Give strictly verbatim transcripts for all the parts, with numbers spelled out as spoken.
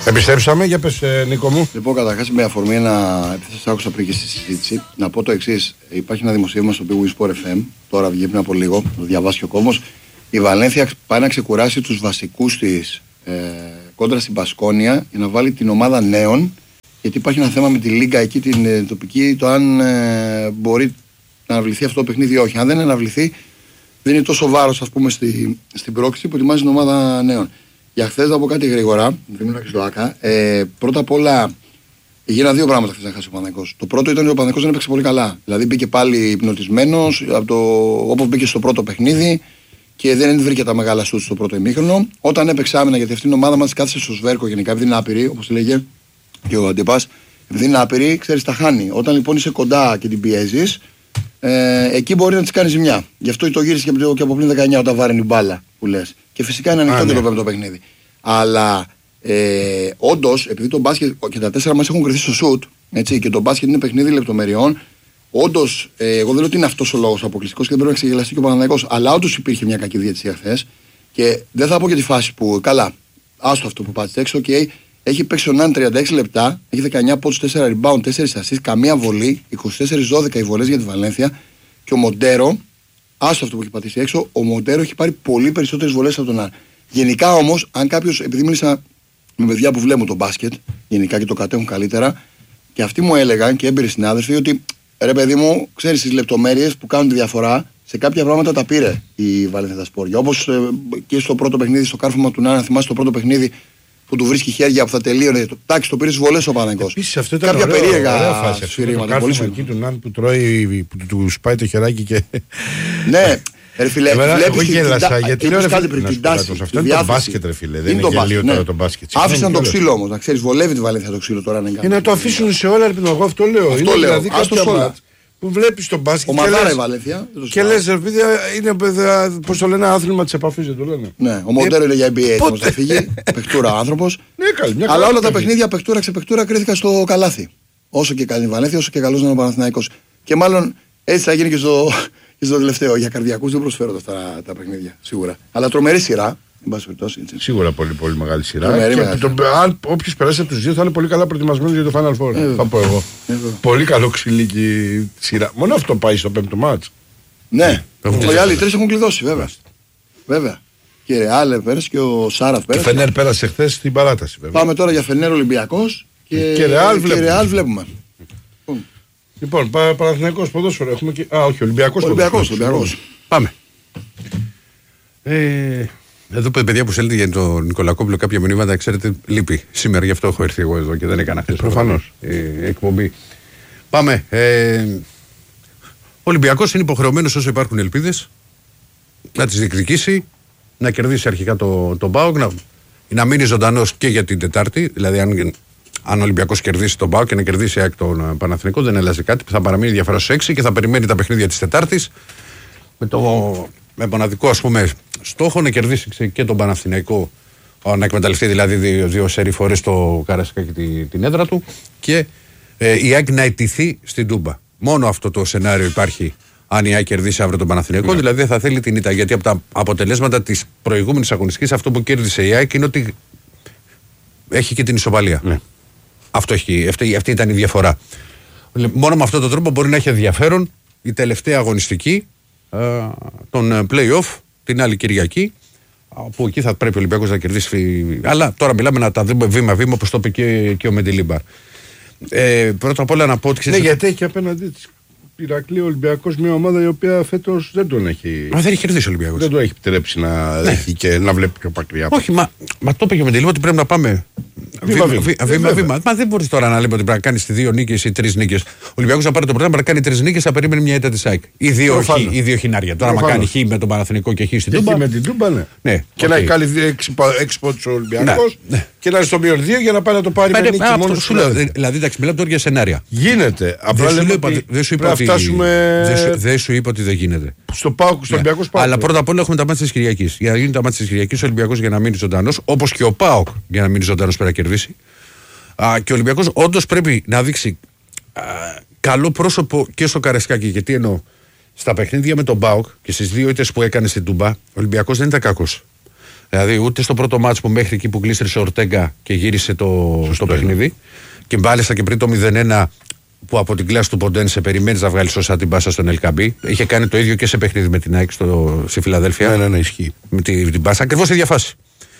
Επιστρέψαμε, για πες ε, Νίκο μου. Λοιπόν, καταρχάς με αφορμή ένα. Επειδή σας άκουσα πριν και στη συζήτηση, να πω το εξής. Υπάρχει ένα δημοσίευμα στο Big Win Sport εφ εμ, τώρα βγήκε πριν από λίγο, το διαβάσει ο κόμμος. Η Βαλένθια πάει να ξεκουράσει τους βασικούς της ε, κόντρα στην Μπασκόνια για να βάλει την ομάδα νέων. Γιατί υπάρχει ένα θέμα με τη Λίγκα εκεί την ε, τοπική, το αν ε, μπορεί να αναβληθεί αυτό το παιχνίδι ή όχι. Αν δεν αναβληθεί, δεν είναι τόσο βάρος, ας πούμε, στη, στην πρόκληση που ετοιμάζει την ομάδα νέων. Για χθες να πω κάτι γρήγορα, δεν μιλάω και στο ΆΚΑ. Ε, πρώτα απ' όλα, έγιναν δύο πράγματα χθες να χάσει ο Παναθηναϊκός. Το πρώτο ήταν ότι ο Παναθηναϊκός δεν έπαιξε πολύ καλά. Δηλαδή μπήκε πάλι υπνοτισμένος, όπως μπήκε στο πρώτο παιχνίδι και δεν βρήκε τα μεγάλα σουτ στο πρώτο ημίχρονο. Όταν έπαιξε άμυνα, γιατί αυτή η ομάδα μας κάθισε στο σβέρκο γενικά, επειδή είναι άπειρη, όπως λέγε και ο Αντιπάς, επειδή είναι άπειρη, ξέρεις, τα χάνει. Όταν λοιπόν είσαι κοντά και την πιέζεις, ε, εκεί μπορεί να της κάνει ζημιά. Γι' αυτό το γύρισε και από πριν δεκαεννιά όταν βάραινε η μπάλα που λες. Και φυσικά είναι ανοιχτό και το πέμπτο παιχνίδι. Αλλά ε, όντως, επειδή το μπάσκετ και τα τέσσερα μας έχουν κρυθεί στο σουτ, έτσι, και το μπάσκετ είναι παιχνίδι λεπτομεριών, όντως, ε, εγώ δεν λέω ότι είναι αυτός ο λόγος αποκλειστικός και δεν πρέπει να ξεγελαστεί και ο Παναθηναϊκός. Αλλά όντως υπήρχε μια κακή διαιτησία χθες. Και δεν θα πω για τη φάση που, καλά, άστο αυτό που πάτησε έξω, okay, έχει παίξει ο Ναν τριάντα έξι λεπτά, έχει δεκαεννιά πόντους, τέσσερα rebound, τέσσερα assists, καμία βολή, είκοσι τέσσερα δώδεκα οι βολές για τη Βαλένθια. Και ο Μοντέρο, άστο αυτό που έχει πατήσει έξω, ο Μοντέρο έχει πάρει πολύ περισσότερες βολές από τον Ναν. Γενικά όμως, αν κάποιος, επειδή μίλησα με παιδιά που βλέπουν το μπάσκετ, γενικά και το κατέχουν καλύτερα, και αυτοί μου έλεγαν και έμπειροι συνάδελφοι ότι ρε παιδί μου, ξέρεις τις λεπτομέρειες που κάνουν τη διαφορά, σε κάποια πράγματα τα πήρε η Βαλένθια τα σπόρια. Όπως ε, και στο πρώτο παιχνίδι, στο κάρφωμα του Νάνα, θυμάσαι το πρώτο παιχνίδι που του βρίσκει χέρια που θα τελείωνε. Εντάξει, το πήρε στις βολές ο Παναθηναϊκός. Επίσης αυτό ήταν κάποια ωραίο, περίεργα σφυρίγματα. Το κάρφωμα εκεί του Νάνα που τρώει, που του σπάει το χεράκι και. Ναι. Ρε φίλε, εγώ γέλασα γιατί λέω κάτι πριν την τάση. Αυτό είναι το μπάσκετ, ρε φίλε. Δεν είναι γελίο τώρα το μπάσκετ. Άφησαν το ξύλο όμως, να ξέρεις, βολεύει τη Βαλένθια το ξύλο τώρα. Και να το αφήσουν σε όλα, ρε εγώ αυτό λέω. Αυτό λέω, δηλαδή κάποια που βλέπεις το μπάσκετ. Ομαδάρα η Βαλένθια. Και λες, ρε φίλε, είναι πώς το λένε, άθλημα της επαφής, δεν το λένε. Ναι, ο Μοντέρο είναι για N B A έτοιμος να φύγει, παιχτούρα άνθρωπος. Αλλά όλα τα παιχνίδια παιχτούρα ξεπαιχτούρα κρίθηκαν στο καλάθι. Όσο και καλή η Βαλένθια, όσο και καλός είναι ο Παναθηναϊκός. Και μάλλον έτσι θα γίνει και στο. Και στο τελευταίο, για καρδιακούς δεν προσφέρονται αυτά τα παιχνίδια, σίγουρα. Αλλά τρομερή σειρά, εν πάση περιπτώσει. Σίγουρα πολύ, πολύ μεγάλη σειρά. Και το, αν όποιος περάσει από τους δύο θα είναι πολύ καλά προετοιμασμένος για το Final Four. Ε, θα πω εγώ. Ε, πολύ καλό ξυλίκι σειρά. Μόνο αυτό πάει στο πέμπτο μάτς. Ναι, οι άλλοι τρεις έχουν κλειδώσει, βέβαια. Βέβαια. Και η Ρεάλ πέρασε και ο Σάραφ πέρασε. Και Φενέρ πέρασε χθες στην παράταση, βέβαια. Πάμε τώρα για Φενέρ Ολυμπιακός και, και Ρεάλ βλέπουμε. βλέπουμε. Λοιπόν, πα, Παναθηναϊκός ποδόσφαιρο έχουμε και. Α, όχι, Ολυμπιακός. Ολυμπιακός, Ολυμπιακός. Πάμε. Ε, εδώ παιδιά που στέλνετε για τον Νικολακόπουλο κάποια μηνύματα, ξέρετε, λείπει. Σήμερα γι' αυτό έχω έρθει εγώ εδώ και δεν έκανα χθες. Προφανώς. Ε, εκπομπή. Πάμε. Ε, ο Ολυμπιακός είναι υποχρεωμένος όσο υπάρχουν ελπίδες να τις διεκδικήσει, να κερδίσει αρχικά τον το ΠΑΟΚ, να, να μείνει ζωντανός και για την Τετάρτη. Δηλαδή, αν. Αν ο Ολυμπιακός κερδίσει τον ΠΑΟΚ και να κερδίσει τον Παναθηναϊκό, δεν αλλάζει κάτι. Θα παραμείνει διαφορά στους έξι και θα περιμένει τα παιχνίδια της Τετάρτης με, το, με μοναδικό, ας πούμε, στόχο να κερδίσει και τον Παναθηναϊκό, να εκμεταλλευτεί δηλαδή δύο, δύο σερί φορές το Καρασκάκι την, την έδρα του και ε, η ΑΕΚ να αιτηθεί στην Τούμπα. Μόνο αυτό το σενάριο υπάρχει αν η ΑΕΚ κερδίσει αύριο τον Παναθηναϊκό, ναι. Δηλαδή θα θέλει την ήττα. Γιατί από τα αποτελέσματα της προηγούμενης αγωνιστικής αυτό που κέρδισε η ΑΕΚ είναι ότι έχει και την ισοπαλία. Ναι. Αυτό έχει, αυτή, αυτή ήταν η διαφορά. Μόνο με αυτόν τον τρόπο μπορεί να έχει ενδιαφέρον η τελευταία αγωνιστική ε, των play-off την άλλη Κυριακή, που εκεί θα πρέπει ο Ολυμπιακός να κερδίσει. Αλλά τώρα μιλάμε να τα δούμε βήμα-βήμα, όπως το είπε και, και ο Μεντιλίμπαρ. Ε, πρώτα απ' όλα να πω ότι. Ναι, γιατί έχει απέναντί της Ηρακλή ο Ολυμπιακός, μια ομάδα η οποία φέτος δεν τον έχει. Μα δεν έχει κερδίσει ο Ολυμπιακός. Δεν το έχει επιτρέψει να, ναι. έχει και να βλέπει πιο μακριά. Όχι, μα, μα το είπε και με τη λίγο ότι πρέπει να πάμε. Βήμα-βήμα. Μα δεν μπορεί τώρα να λέμε ότι πρέπει να κάνει δύο νίκες ή τρεις νίκες. Ο Ολυμπιακός να πάρει το πρωτάθλημα, να κάνει τρεις νίκες, θα περίμενε μια ήττα της ΑΕΚ. Ή δύο, χ, ή δύο χινάρια. Τώρα, να κάνει χ με τον Παναθηναϊκό και χ στην Τούμπα. Και με την Τούμπα, ναι. ναι. Και okay. να έχει κάνει έξι πόντους ο Ολυμπιακός ναι. και να είναι στο μείον δύο για να πάει να το πάρει με νίκη μόνο σου. Δηλαδή, εντάξει, μιλάμε τώρα για σενάρια. Γίνεται. Απλά δεν σου είπα ότι. Δεν σου είπα ότι δεν γίνεται. Στο ΠΑΟΚ, στο Ολυμπιακό ΠΑΟΚ. Αλλά πρώτα απ' όλα έχουμε τα μάτια της Κυριακής. Για να γίνουν τα μάτια της Κυριακής, ο Ολυμπιακός για να μείνει ζωντανός, όπως και ο ΠΑΟΚ για να μείνει ζωντανός πρέπει να κερδίσει. Α, και ο Ολυμπιακός όντως πρέπει να δείξει α, καλό πρόσωπο και στο Καρεσκάκι. Γιατί εννοώ, στα παιχνίδια με τον ΠΑΟΚ και στις δύο ήττες που έκανε στην Τούμπα, ο Ολυμπιακός δεν ήταν κακός. Δηλαδή ούτε στο πρώτο μάτς που μέχρι εκεί που γλίστρισε ο Ορτέγκα και γύρισε το, το παιχνίδι. Και μάλιστα και πριν το μηδέν ένα που από την κλάση του Ποντένσε περιμένει να βγάλει σωστά την πάσα στον Ελκαμπή. Είχε κάνει το ίδιο και σε παιχνίδι με την ΑΕΚ στη Φιλαδέλφια. Ναι, ναι, ναι, ισχύει. Με την, την πάσα, ακριβώς η ίδια φάση.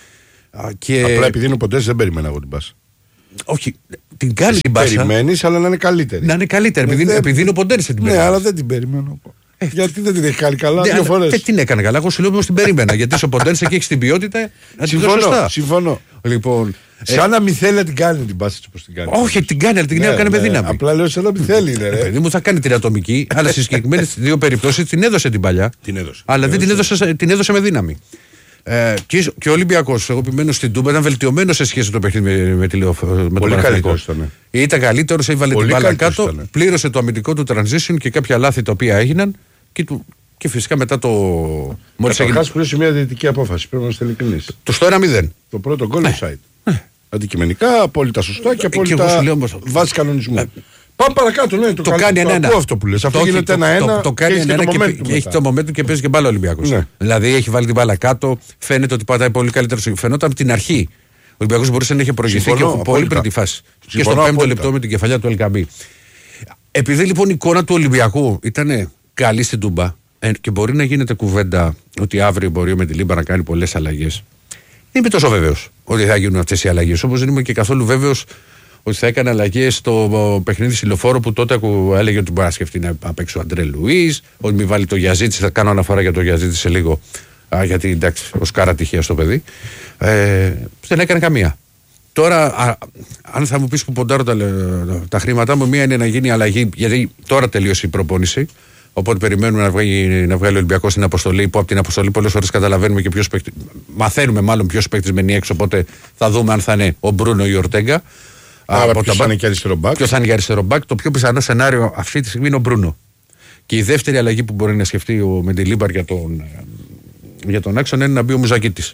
Και... Απλά επειδή είναι ο Ποντένσε δεν περιμένα εγώ την πάσα. Όχι, την κάνει Εσύ την πάσα. Περιμένεις, αλλά να είναι καλύτερη. Να είναι καλύτερη, επειδή, δεν... επειδή είναι ο Ποντένσε την ναι, περίμενα. αλλά δεν την περιμένω. Ε, γιατί δεν την έχει κάνει καλά, ναι, δύο φορές. Δεν την έκανε καλά. Εγώ σου λέω πως την περίμενα. γιατί ο Ποντένσε και έχει την ποιότητα. Να την δώσει σωστά. Συμφωνώ. Λοιπόν, σαν ε... να μην θέλει να την κάνει την πάση όπως την κάνει. Όχι, την κάνει, αλλά την ναι, έκανε ναι, με δύναμη. Απλά λέω σαν να μην θέλει. Ναι, ρε. Παιδί μου θα κάνει την ατομική, αλλά στις συγκεκριμένες δύο περιπτώσεις την έδωσε την παλιά. Την έδωσε. Αλλά δεν την έδωσε, την έδωσε με δύναμη. Ε, και, και ο Ολυμπιακός, εγώ επιμένω στην Τούμπα, ήταν βελτιωμένο σε σχέση με το παιχνίδι με, με, τη, με τον Παναθηναϊκό. Ήταν, ήταν καλύτερο, έβαλε την μπάλα κάτω, ήταν. Πλήρωσε το αμυντικό του transition και κάποια λάθη τα οποία έγιναν. Και, του, και φυσικά μετά το. Μόλις έγινε. Καταρχάς πλήρωσε μια διαιτητική απόφαση. Πρέπει να είμαστε ειλικρινείς. Το στο ένα μηδέν. Το πρώτο γκολ offside. Ναι. Αντικειμενικά, απόλυτα σωστά και απόλυτα βάσει κανονισμού. Ναι. Πάμε παρακάτω, ναι. Το, το κάνει ένα-ένα. Αυτό που λες. Αυτό γίνεται ένα-ένα. Το κάνει ένα-ένα και έχει το momentum και παίζει και μπάλα ο Ολυμπιακός. Ναι. Δηλαδή έχει βάλει την μπάλα κάτω, φαίνεται ότι πατάει πολύ καλύτερο. Φαινόταν από την αρχή. Ο Ολυμπιακός μπορούσε να έχει προηγηθεί και πολύ πριν τη φάση. Και στο πέμπτο λεπτό με την κεφαλιά του Ελκαμπή. Επειδή λοιπόν η εικόνα του Ολυμπιακού ήταν καλή στην Τούμπα και μπορεί να γίνεται κουβέντα ότι αύριο μπορεί με τη Λίμπα να κάνει πολλές αλλαγές. Δεν είμαι τόσο βέβαιος ότι θα γίνουν αυτές οι αλλαγές. Όπως δεν είμαι και καθόλου βέβαιος ότι θα έκανε αλλαγές στο παιχνίδι Συλλοφόρο που τότε έλεγε ότι μπορεί να σκεφτεί να παίξει ο Αντρέ Λουίς, ότι μην βάλει το Γιαζίτση. Θα κάνω αναφορά για το Γιαζίτση σε λίγο, α, γιατί εντάξει, ο Σκάρα τυχαία στο παιδί. Ε, δεν έκανε καμία. Τώρα, α, αν θα μου πεις που ποντάρω τα, τα χρήματά μου, μία είναι να γίνει αλλαγή, γιατί τώρα τελείωσε η προπόνηση. Οπότε περιμένουμε να βγάλει, να βγάλει ο Ολυμπιακός στην αποστολή, που από την αποστολή πολλές φορές καταλαβαίνουμε και ποιος παίκτη, μαθαίνουμε μάλλον ποιος παίκτης μένει έξω. Οπότε θα δούμε αν θα είναι ο Μπρούνο ή ο Ορτέγκα. Ποιος θα είναι και αριστερό μπακ. Ποιος θα είναι και αριστερό μπακ. Το πιο πιθανό σενάριο αυτή τη στιγμή είναι ο Μπρούνο. Και η δεύτερη αλλαγή που μπορεί να σκεφτεί ο Μεντιλίμπαρ για τον, για τον άξονα είναι να μπει ο Μουζακίτης.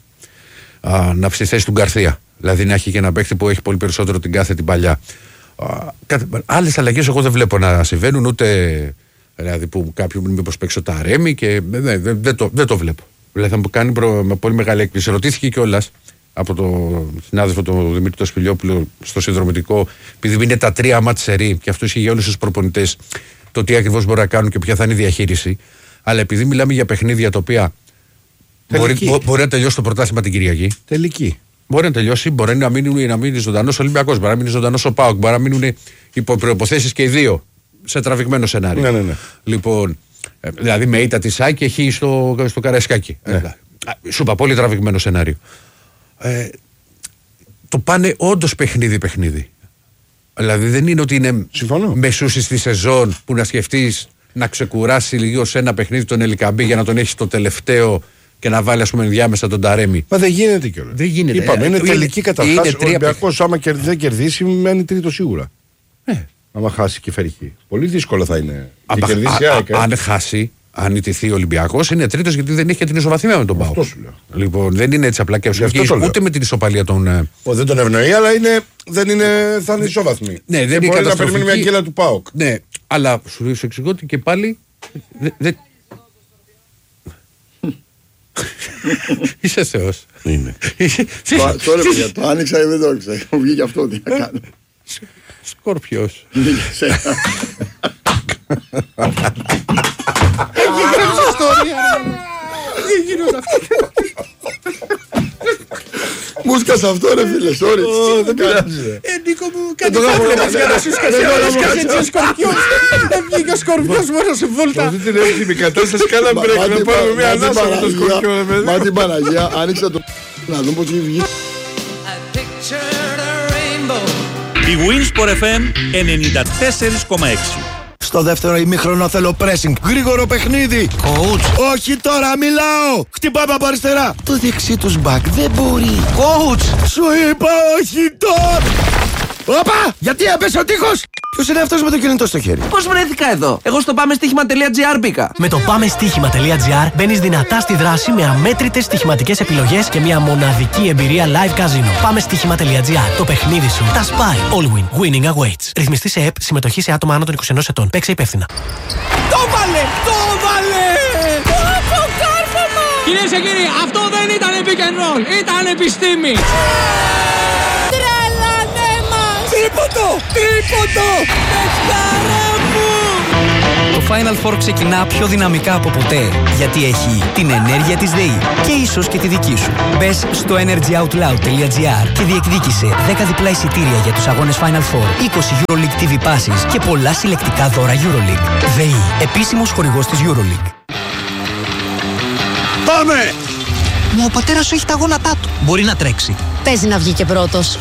Να στη θέση του Γκαρθία. Δηλαδή να έχει και ένα παίκτη που έχει πολύ περισσότερο την κάθε την παλιά. Άλλες αλλαγές εγώ δεν βλέπω να συμβαίνουν, ούτε δηλαδή που κάποιον μήπως παίξει ο Ταρέμι και δεν, δεν, δεν, το, δεν το βλέπω. Δηλαδή θα μου κάνει προ, με πολύ μεγάλη έκπληξη. Ρωτήθηκε κιόλας από τον συνάδελφο τον Δημήτρη το Σπηλιόπουλο στο συνδρομητικό, επειδή είναι τα τρία μάτς σερί και αυτό είχε για όλους τους προπονητές το τι ακριβώς μπορεί να κάνουν και ποια θα είναι η διαχείριση. Αλλά επειδή μιλάμε για παιχνίδια τα οποία μπορεί, μπο, μπορεί να τελειώσει το πρωτάθλημα την Κυριακή. Τελική. Μπορεί να τελειώσει, μπορεί να μείνει, να μείνει ζωντανός ο Ολυμπιακός, μπορεί να μείνει ζωντανός ο ΠΑΟΚ, μπορεί να μείνουν υπό προϋποθέσεις και οι δύο σε τραβηγμένο σενάριο. Ναι, ναι, ναι. Λοιπόν, δηλαδή με ήττα τη ΣΑΚ και έχει στο, στο Καραϊσκάκι. Ναι. Σου είπα, πολύ τραβηγμένο σενάριο. Ε, το πάνε όντως παιχνίδι-παιχνίδι. Δηλαδή δεν είναι ότι είναι μεσούσεις στη σεζόν που να σκεφτείς να ξεκουράσει λίγο σε ένα παιχνίδι τον Ελικαμπή για να τον έχει το τελευταίο και να βάλει ας πούμε διάμεσα τον Ταρέμι. Μα δεν γίνεται κιόλας. Δεν γίνεται. Είπαμε, είναι, είναι τελική κατάσταση. Ο Ολυμπιακός άμα δεν κερδίσει μένει τρίτο σίγουρα. Ε. Άμα χάσει και φέρει χ. Πολύ δύσκολο θα είναι. Α, και κερδίσει, α, α, αν χάσει, αν ιτηθεί ο Ολυμπιακός, είναι τρίτος γιατί δεν έχει και την ισοβαθμία με τον ΠΑΟΚ. Αυτό σου λέω. Λοιπόν, δεν είναι έτσι απλά και ούτε με την ισοπαλία των. Ο, δεν τον ευνοεί, αλλά είναι, δεν είναι, θα είναι ισοβαθμοί. Ναι, δεν και μπορεί να περιμένει μια κέλα του ΠΑΟΚ. Ναι, αλλά σου εξηγώ ότι και πάλι. Δε, δε... Είσαι Θεός. Είναι. Τώρα παιδιά, το άνοιξα ή δεν το έξα. Μου βγήκε αυτό, τι να κάνω. Σκόρπιος. Γράψε ιστορία. Τι γίνονται αυτά. Μου σκάσε αυτό ρε φίλε, sorry. Δεν πειράζει. Ε, Νίκο μου, κάτι θα για να σου σκάσει έτσι ο Σκορπιός. Δεν βγήκε ο Σκορπιός μόνο σε βόλτα. Αυτή την εύθυμη κατάσταση κάνα μπρέκ να πάρουμε μια ανάσα με τον Σκορπιό. Μα την Παναγία, άνοιξα το να δούμε πώς βγει. Η Winsport εφ εμ ενενήντα τέσσερα κόμμα έξι. Στο δεύτερο ημίχρονο θέλω pressing. Γρήγορο παιχνίδι. Coach. Όχι τώρα, μιλάω. Χτυπάμε από αριστερά. Το δεξί τους μπακ δεν μπορεί. Coach. Σου είπα όχι τώρα. Όπα! Γιατί έπεσε ο τείχος. Ποιος είναι αυτός με το κινητό στο χέρι. Πώς βρέθηκα εδώ. Εγώ στο πάμε στοίχημα τελεία τζι άρ μπήκα. Με το πάμε στοίχημα τελεία τζι άρ μπαίνεις δυνατά στη δράση με αμέτρητες στοιχηματικές επιλογές και μια μοναδική εμπειρία live casino. Πάμε στοίχημα τελεία τζι άρ. Το παιχνίδι σου τα σπάει. All win. Winning awaits. Ρυθμιστή σε ΕΠ. Συμμετοχή σε άτομα άνω των είκοσι ενός ετών. Παίξε υπεύθυνα. Το βάλε! Το βάλε! Το κάρφωμα! Κυρίες και κύριοι, αυτό δεν Δεν ήταν pick and roll, ήταν επιστήμη. Τρελανέ μας. Τρίποντο, τρίποντο, παιχτάρα μου. Το Final Four ξεκινά πιο δυναμικά από ποτέ, γιατί έχει την ενέργεια της ΔΕΗ και ίσως και τη δική σου. Μπες στο energyoutloud τελεία gr και διεκδίκησε δέκα διπλά εισιτήρια για τους αγώνες Final Four, είκοσι EuroLeague τι βι Passes και πολλά συλλεκτικά δώρα EuroLeague. ΔΕΗ, επίσημος χορηγός της EuroLeague. Πάμε! Μα ο πατέρας σου έχει τα γόνατά του. Μπορεί να τρέξει. Παίζει να βγει και πρώτος.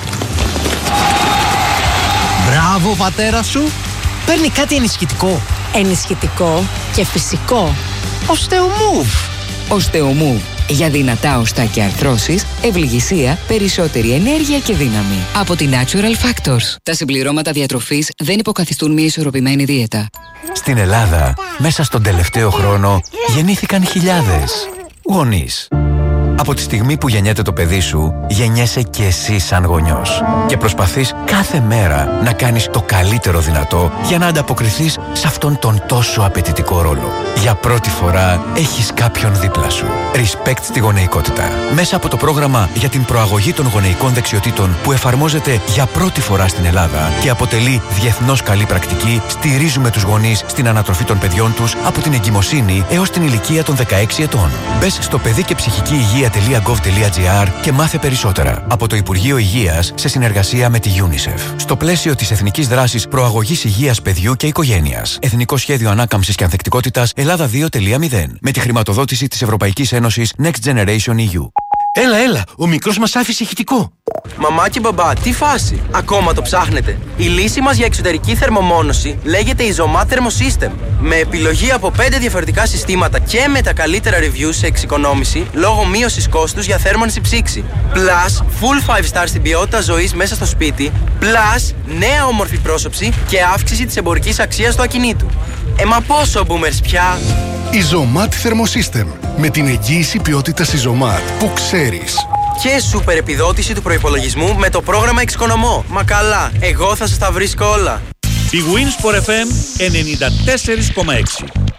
Μπράβο, πατέρα σου. Παίρνει κάτι ενισχυτικό. Ενισχυτικό και φυσικό. Οστεομούβ. Οστεομούβ. Για δυνατά οστά και αρθρώσεις, ευληγησία, περισσότερη ενέργεια και δύναμη. Από τη Natural Factors. Τα συμπληρώματα διατροφής δεν υποκαθιστούν μια ισορροπημένη δίαιτα. Στην Ελλάδα, μέσα στον τελευταίο χρόνο, γεννήθηκαν χιλιάδες γονείς. Από τη στιγμή που γεννιέται το παιδί σου, γεννιέσαι και εσύ σαν γονιός. Και προσπαθείς κάθε μέρα να κάνεις το καλύτερο δυνατό για να ανταποκριθείς σε αυτόν τον τόσο απαιτητικό ρόλο. Για πρώτη φορά έχεις κάποιον δίπλα σου. Respect στη γονεϊκότητα. Μέσα από το πρόγραμμα για την προαγωγή των γονεϊκών δεξιοτήτων που εφαρμόζεται για πρώτη φορά στην Ελλάδα και αποτελεί διεθνώς καλή πρακτική, στηρίζουμε τους γονείς στην ανατροφή των παιδιών τους από την εγκυμοσύνη έως την ηλικία των δεκαέξι ετών. Μπες στο παιδί και ψυχική υγεία τελεία γκοβ τελεία τζι άρ και μάθε περισσότερα. Από το Υπουργείο Υγείας σε συνεργασία με τη UNICEF. Στο πλαίσιο της Εθνικής Δράσης Προαγωγής Υγείας Παιδιού και Οικογένειας. Εθνικό Σχέδιο Ανάκαμψης και Ανθεκτικότητας Ελλάδα δύο τελεία μηδέν. Με τη χρηματοδότηση της Ευρωπαϊκής Ένωσης Next Generation ι γιου. Έλα, έλα, ο μικρός μας άφησε ηχητικό. Μαμά και μπαμπά, τι φάση. Ακόμα το ψάχνετε. Η λύση μας για εξωτερική θερμομόνωση λέγεται Isomat Thermosystem. Με επιλογή από πέντε διαφορετικά συστήματα και με τα καλύτερα reviews σε εξοικονόμηση λόγω μείωσης κόστους για θέρμανση ψήξη. Plus, full five star στην ποιότητα ζωής μέσα στο σπίτι. Plus, νέα όμορφη πρόσωψη και αύξηση της εμπορικής αξίας του ακινήτου. Ε, μα πόσο boomers πια. Isomat Thermosystem. Με την εγγύηση ποιότητας Isomat που ξέρεις. Και σούπερ επιδότηση του προϋπολογισμού με το πρόγραμμα Εξοικονομώ. Μα καλά, εγώ θα σας τα βρίσκω όλα. Η Winsport εφ εμ ενενήντα τέσσερα κόμμα έξι.